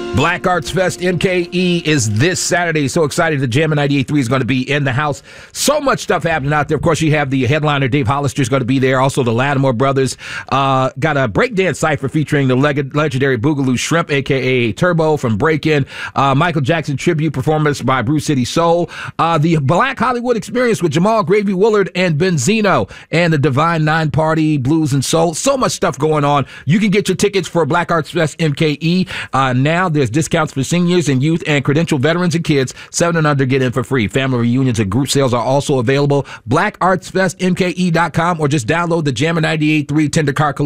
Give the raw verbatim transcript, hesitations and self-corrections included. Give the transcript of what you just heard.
Black Arts Fest M K E is this Saturday. So excited. The Jammin' ninety-eight point three is going to be in the house. So much stuff happening out there. Of course, you have the headliner, Dave Hollister, is going to be there. Also, the Lattimore Brothers. Uh, got a breakdance cypher featuring the leg- legendary Boogaloo Shrimp, a k a. Turbo from Breakin'. Uh, Michael Jackson tribute performance by Brew City Soul. Uh, the Black Hollywood Experience with Jamal Gravy Willard and Benzino. And the Divine Nine Party, Blues and Soul. So much stuff going on. You can get your tickets for Black Arts Fest M K E. Uh, now, there's discounts for seniors and youth and credentialed veterans and kids. Seven and under get in for free. Family reunions and group sales are also available. black arts fest m k e dot com or just download the Jammin' ninety-eight point three Tender Car Collection